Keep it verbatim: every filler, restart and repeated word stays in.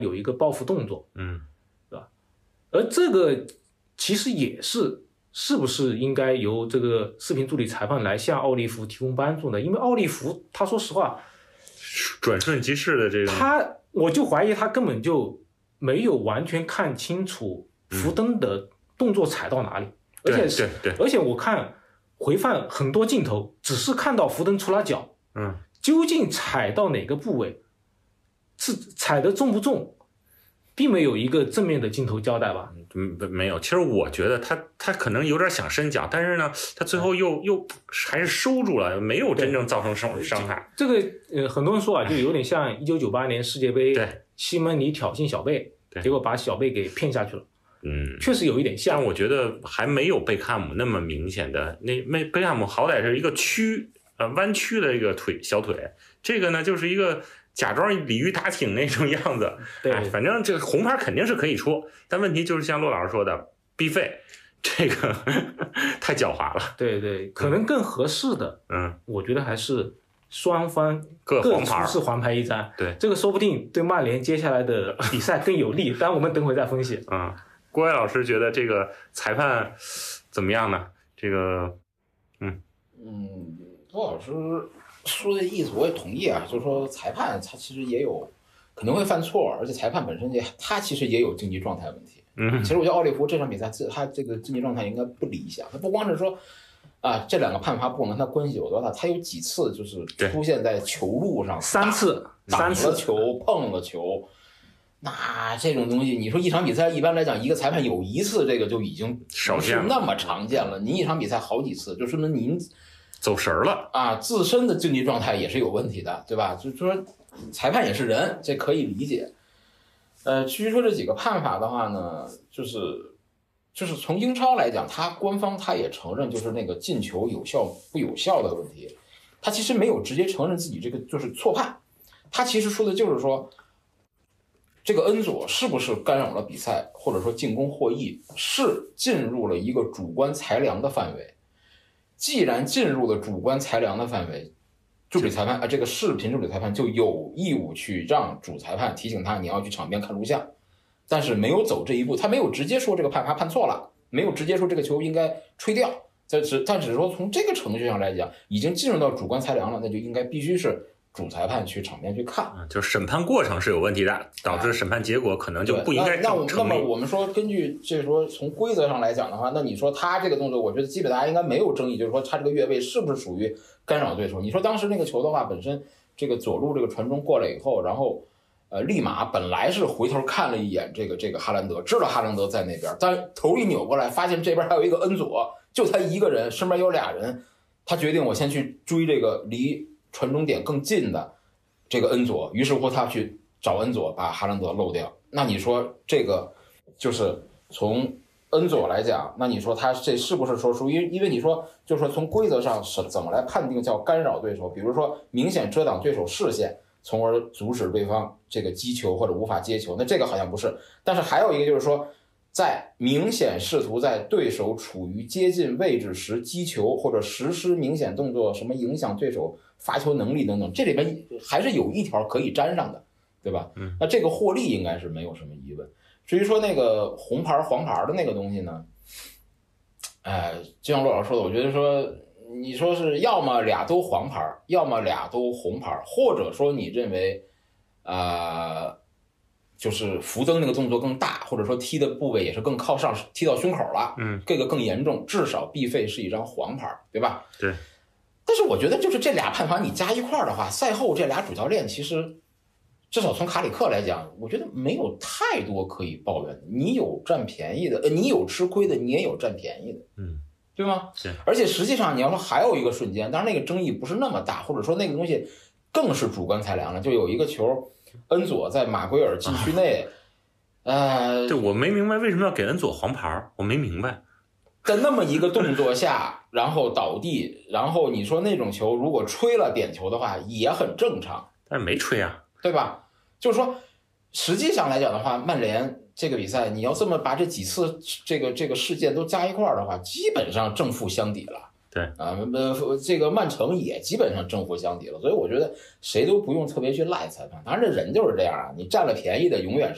有一个报复动作， 嗯， 对吧？而这个其实也是是不是应该由这个视频助理裁判来向奥利弗提供帮助呢？因为奥利弗他说实话， 转瞬即逝的这种， 他我就怀疑他根本就没有完全看清楚福登的动作踩到哪里， 嗯、 而且是对对， 而且我看回放很多镜头，只是看到福登出了脚， 嗯， 究竟踩到哪个部位，是踩得重不重？并没有一个正面的镜头交代吧？ 嗯，没有。其实我觉得他他可能有点想伸脚，但是呢，他最后又又还是收住了，没有真正造成伤伤害。 这个呃，很多人说啊，就有点像一九九八年世界杯， 对， 西蒙尼挑衅小贝，结果把小贝给骗下去了。 嗯， 确实有一点像。 但我觉得还没有贝克汉姆那么明显的，那那贝克汉姆好歹是一个曲呃弯曲的一个腿小腿，这个呢就是一个。假装鲤鱼打挺那种样子， 对、 哎，反正这个红牌肯定是可以出，但问题就是像骆老师说的，逼费这个太狡猾了。 对对，可能更合适的， 嗯， 我觉得还是双方各各出示黄牌一张。 对， 这个说不定对曼联接下来的比赛更有利，但我们等会再分析。 嗯，郭伟老师觉得这个裁判怎么样呢？这个，嗯嗯，郭老师。说的意思我也同意啊，就是说裁判他其实也有可能会犯错，而且裁判本身也他其实也有竞技状态问题。 嗯， 其实我觉得奥利弗这场比赛他这个竞技状态应该不理想，他不光是说啊这两个判罚不跟他关系有多大，他有几次就是出现在球路上， 三次挡了球碰了球，那这种东西你说一场比赛一般来讲一个裁判有一次这个就已经不是那么常见了，您一场比赛好几次，就说明您。 走神了啊，自身的竞技状态也是有问题的，对吧？就说裁判也是人，这可以理解。呃，至于说这几个判罚的话呢，就是就是从英超来讲，他官方他也承认，就是那个进球有效不有效的问题，他其实没有直接承认自己这个就是错判，他其实说的就是说，这个恩佐是不是干扰了比赛，或者说进攻获益，是进入了一个主观裁量的范围。既然进入了主观裁量的范围，助理裁判啊，这个视频助理裁判就有义务去让主裁判提醒他你要去场边看录像，但是没有走这一步，他没有直接说这个判罚判错了，没有直接说这个球应该吹掉，但只但只是说从这个程序上来讲，已经进入到主观裁量了，那就应该必须是主裁判去场边去看， 就是审判过程是有问题的，导致审判结果可能就不应该成立。 那那么我们说，根据这说从规则上来讲的话，那你说他这个动作，我觉得基本大家应该没有争议，就是说他这个越位是不是属于干扰对手？你说当时那个球的话，本身这个左路这个传中过来以后，然后呃立马本来是回头看了一眼这个这个哈兰德，知道哈兰德在那边，但头一扭过来，发现这边还有一个恩佐，就他一个人，身边有俩人，他决定我先去追这个离传中点更近的。这个恩佐，于是乎他去找恩佐，把哈兰德漏掉。那你说这个就是从恩佐来讲，那你说他这是不是说属于？因为你说就是说从规则上是怎么来判定叫干扰对手？比如说明显遮挡对手视线，从而阻止对方这个击球或者无法接球，那这个好像不是。但是还有一个就是说，在明显试图在对手处于接近位置时击球，或者实施明显动作，什么影响对手发球能力等等，这里边还是有一条可以沾上的，对吧？ 嗯， 那这个获利应该是没有什么疑问。至于说那个红牌黄牌的那个东西呢，哎，就像骆老师说的，我觉得说你说是要么俩都黄牌，要么俩都红牌，或者说你认为啊、呃，就是福登那个动作更大，或者说踢的部位也是更靠上，踢到胸口了， 嗯， 这个更严重，至少必费是一张黄牌，对吧？ 对。 但是我觉得就是这俩判罚你加一块儿的话，赛后这俩主教练其实至少从卡里克来讲，我觉得没有太多可以抱怨的。你有占便宜的，呃，你有吃亏的，你也有占便宜的， 嗯， 对吗？ 是。 而且实际上你要说还有一个瞬间，当然那个争议不是那么大，或者说那个东西更是主观裁量了，就有一个球，恩佐在马圭尔禁区内，啊、呃， 对，我没明白为什么要给恩佐黄牌，我没明白。 在那么一个动作下，然后倒地，然后你说那种球如果吹了点球的话也很正常， 但是没吹啊， 对吧？就是说实际上来讲的话，曼联这个比赛你要这么把这几次这个这个事件都加一块儿的话，基本上正负相抵了。 对啊，呃，这个曼城也基本上正负相抵了，所以我觉得谁都不用特别去赖裁判。当然这人就是这样啊，你占了便宜的永远